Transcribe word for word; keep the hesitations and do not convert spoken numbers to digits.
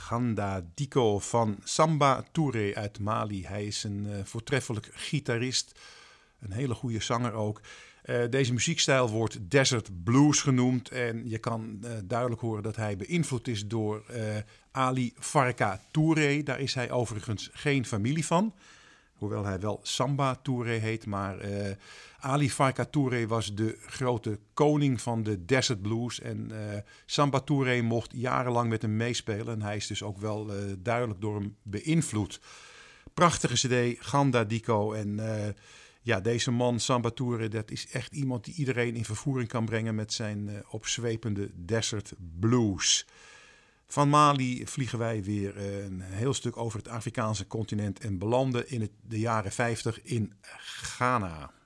Ganda Diko van Samba Touré uit Mali. Hij is een uh, voortreffelijk gitarist, een hele goede zanger ook. Uh, deze muziekstijl wordt Desert Blues genoemd en je kan uh, duidelijk horen dat hij beïnvloed is door uh, Ali Farka Touré. Daar is hij overigens geen familie van, hoewel hij wel Samba Touré heet. Maar uh, Ali Farka Touré was de grote koning van de Desert Blues en uh, Samba Touré mocht jarenlang met hem meespelen en hij is dus ook wel uh, duidelijk door hem beïnvloed. Prachtige cd, Ganda Diko en... Uh, Ja, deze man, Samba Touré, dat is echt iemand die iedereen in vervoering kan brengen met zijn uh, opzwepende Desert Blues. Van Mali vliegen wij weer uh, een heel stuk over het Afrikaanse continent en belanden in het, de jaren vijftig in Ghana.